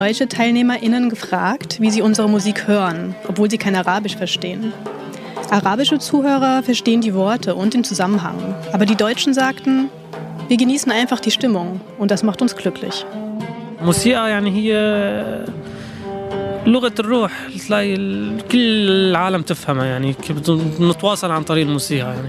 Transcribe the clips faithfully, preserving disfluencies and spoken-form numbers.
Deutsche TeilnehmerInnen gefragt, wie sie unsere Musik hören, obwohl sie kein Arabisch verstehen. Arabische Zuhörer verstehen die Worte und den Zusammenhang, aber die Deutschen sagten, wir genießen einfach die Stimmung und das macht uns glücklich. موسيقى يعني هي لغة الروح تلاقي كل العالم تفهمها يعني نتواصل عن طريق الموسيقى يعني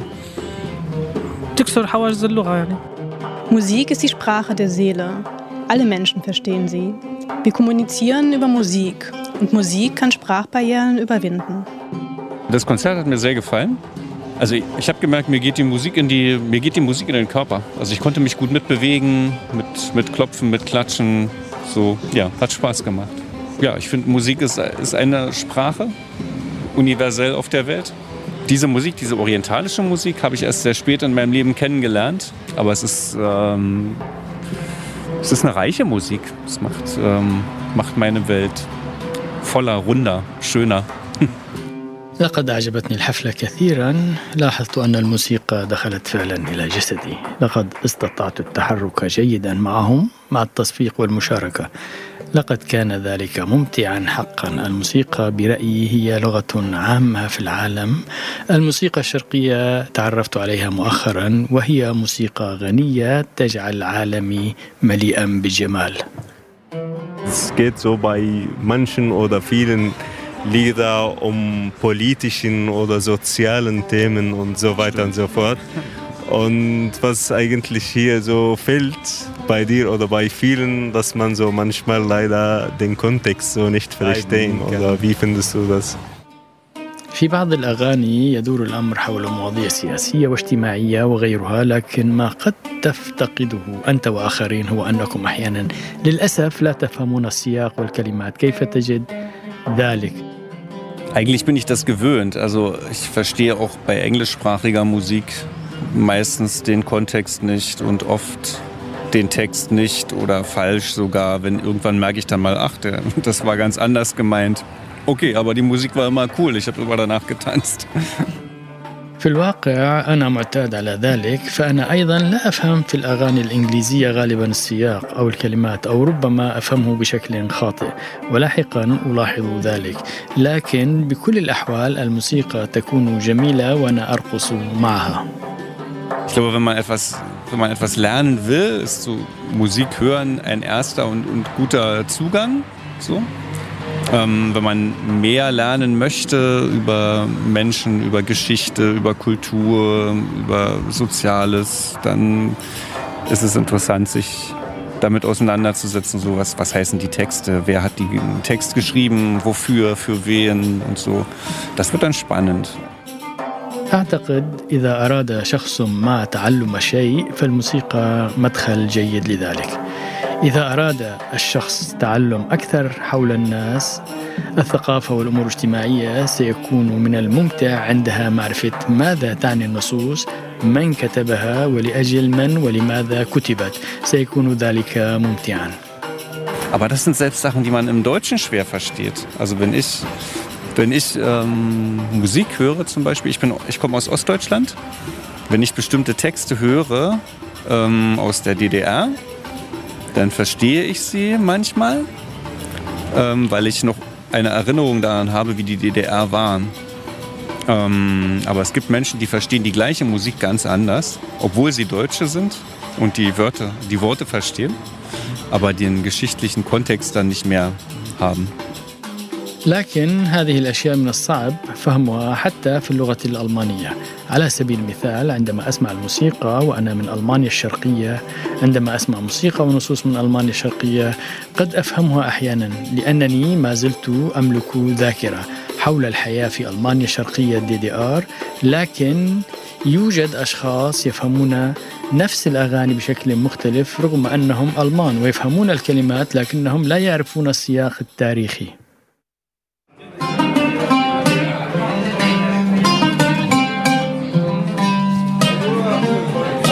تكسر حواجز اللغة يعني. Musik ist die Sprache der Seele. Alle Menschen verstehen sie. Wir kommunizieren über Musik und Musik kann Sprachbarrieren überwinden. Das Konzert hat mir sehr gefallen. Also ich, ich habe gemerkt, mir geht die Musik in die, mir geht die Musik in den Körper. Also ich konnte mich gut mitbewegen, mit, mit Klopfen, mit Klatschen. So, ja, hat Spaß gemacht. Ja, ich finde, Musik ist, ist eine Sprache, universell auf der Welt. Diese Musik, diese orientalische Musik, habe ich erst sehr spät in meinem Leben kennengelernt. Aber es ist, ähm, es ist eine reiche Musik. Es macht, ähm, macht meine Welt voller, runder, schöner. لقد أعجبتني الحفلة كثيرا. لاحظت أن الموسيقى دخلت فعلا إلى جسدي. لقد استطعت التحرك جيدا معهم مع التصفيق والمشاركة. لقد كان ذلك ممتعا حقا. الموسيقى برأيي هي لغة عامة في العالم. الموسيقى الشرقية تعرفت عليها مؤخرا وهي موسيقى غنية تجعل عالمي مليئا بالجمال. Es geht so bei manchen oder vielen Lieder um politischen oder sozialen Themen und so weiter und so fort. Und was eigentlich hier so fehlt bei dir oder bei vielen, dass man so manchmal leider den Kontext so nicht verstehen. Oder wie findest du das? في بعض الأغاني يدور الأمر حول مواضيع سياسية واجتماعية وغيرها، لكن ما قد تفتقده أنت وآخرين هو أنكم أحيانا للأسف لا تفهمون السياق والكلمات. كيف تجد ذلك؟ Eigentlich bin ich das gewöhnt. Also ich verstehe auch bei englischsprachiger Musik meistens den Kontext nicht und oft den Text nicht oder falsch sogar. Wenn irgendwann merke ich dann mal, ach, der, das war ganz anders gemeint. Okay, aber die Musik war immer cool. Ich habe immer danach getanzt. في الواقع أنا معتاد على ذلك، فأنا أيضا لا أفهم في الأغاني الإنجليزية غالبا السياق أو الكلمات أو ربما أفهمه بشكل خاطئ، ولاحقا ألاحظ ذلك. لكن بكل الأحوال الموسيقى تكون جميلة وأنا أرقص معها. Ich glaube, wenn man etwas, wenn man etwas lernen will, ist so Musik hören ein erster und, und guter Zugang. So. Ähm, wenn man mehr lernen möchte über Menschen, über Geschichte, über Kultur, über Soziales, dann ist es interessant, sich damit auseinanderzusetzen. So, was, was heißen die Texte? Wer hat den Text geschrieben? Wofür? Für wen? Und so. Das wird dann spannend. أعتقد إذا أراد شخص ما تعلم شيء فالموسيقى مدخل جيد لذلك. إذا أراد الشخص تعلم أكثر حول الناس، الثقافة والأمور الاجتماعية، سيكون من الممتع عندها معرفة ماذا تعني النصوص، من كتبها ولأجل من ولماذا كتبت. سيكون ذلك ممتعا. Aber das sind selbst Sachen, die man im Deutschen schwer versteht. Also wenn ich, wenn ich ähm, Musik höre zum Beispiel, ich, bin, ich komme aus Ostdeutschland, wenn ich bestimmte Texte höre ähm, aus der D D R, dann verstehe ich sie manchmal, ähm, weil ich noch eine Erinnerung daran habe, wie die D D R waren. Ähm, aber es gibt Menschen, die verstehen die gleiche Musik ganz anders, obwohl sie Deutsche sind und die Wörter, die Worte verstehen, aber den geschichtlichen Kontext dann nicht mehr haben. لكن هذه الأشياء من الصعب فهمها حتى في اللغة الألمانية. على سبيل المثال عندما أسمع الموسيقى وأنا من ألمانيا الشرقية، عندما أسمع موسيقى ونصوص من ألمانيا الشرقية قد أفهمها أحيانا لأنني ما زلت أملك ذاكرة حول الحياة في ألمانيا الشرقية دي دي آر، لكن يوجد أشخاص يفهمون نفس الأغاني بشكل مختلف رغم أنهم ألمان ويفهمون الكلمات لكنهم لا يعرفون السياق التاريخي.